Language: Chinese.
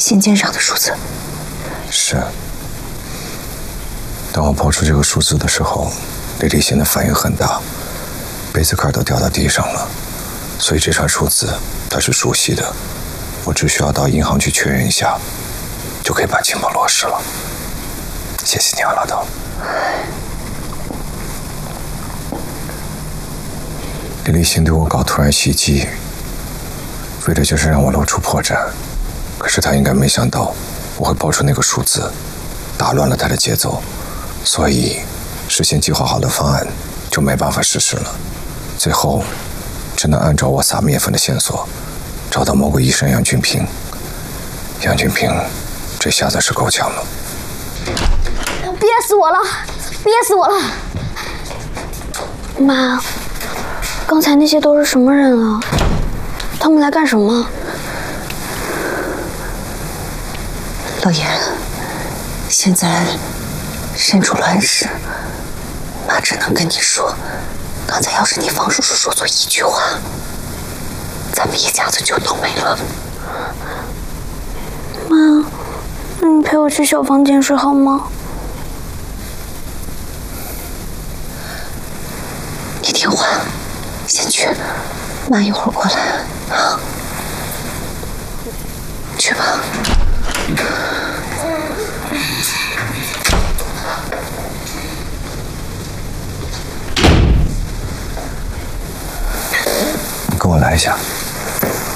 信件上的数字。 是。当我报出这个数字的时候，李立新的反应很大，杯子盖都掉到地上了。所以这串数字他是熟悉的，我只需要到银行去确认一下，就可以把情报落实了。谢谢你啊，老道。李立新对我搞突然袭击，为的就是让我露出破绽。可是他应该没想到我会报出那个数字，打乱了他的节奏，所以事先计划好的方案就没办法实施了。最后只能按照我撒面粉的线索，找到某个医生杨俊平。杨俊平这下子是够呛了。 憋死我了，憋死我了！妈，刚才那些都是什么人啊？他们来干什么？ 老爷，现在身处乱世，妈只能跟你说，刚才要是你方叔叔说错一句话，咱们一家子就都没了。 妈，那你陪我去小房间睡好吗？ 你听话，先去，妈一会儿过来啊。去吧。